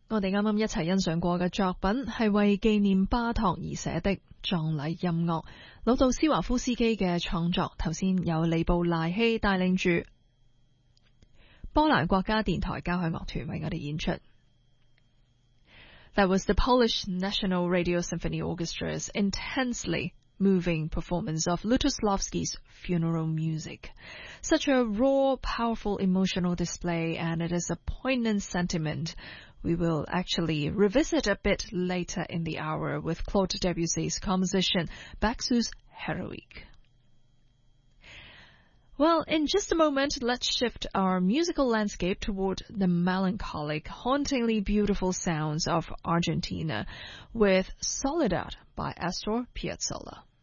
我哋啱啱一齊欣賞過嘅作品係為紀念巴托而寫的葬禮音樂，老道斯華夫斯基嘅創作。頭先有里布賴希帶領住波蘭國家電台交響樂團為我哋演出。That was the Polish National Radio Symphony Orchestra's intensely moving performance of Lutosławski's funeral music. Such a raw, powerful, emotional display, and it is a poignant sentiment we will actually revisit a bit later in the hour with Claude Debussy's composition Baxus Heroic. Well, in just a moment, let's shift our musical landscape toward the melancholic, hauntingly beautiful sounds of Argentina with Soledad by Astor Piazzolla.